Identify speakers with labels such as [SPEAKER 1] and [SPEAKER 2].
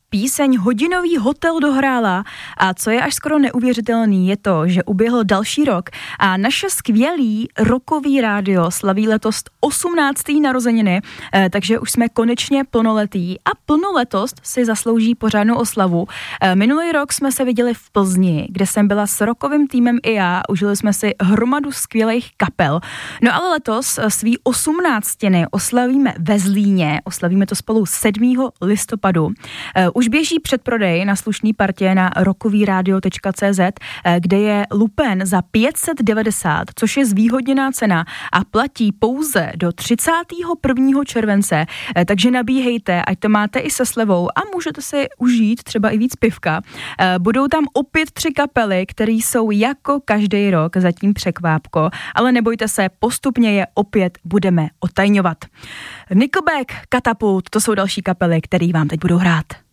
[SPEAKER 1] Píseň Hodinový hotel dohrála a co je až skoro neuvěřitelný, je to, že uběhl další rok a naše skvělý rockový rádio slaví letos 18. narozeniny, takže už jsme konečně plnoletí a plnoletost si zaslouží pořádnou oslavu. Minulý rok jsme se viděli v Plzni, kde jsem byla s rockovým týmem i já, užili jsme si hromadu skvělých kapel. No ale letos svý 18. oslavíme ve Zlíně, oslavíme to spolu 7. listopadu. Už běží předprodej na slušný partě na rockovyradio.cz, kde je lupen za 590, což je zvýhodněná cena a platí pouze do 31. července, takže nabíhejte, ať to máte i se slevou a můžete si užít třeba i víc pivka. Budou tam opět 3 kapely, které jsou jako každý rok zatím překvápko, ale nebojte se, postupně je opět budeme otajňovat. Nickelback, Katapult, to jsou další kapely, které vám teď budou hrát.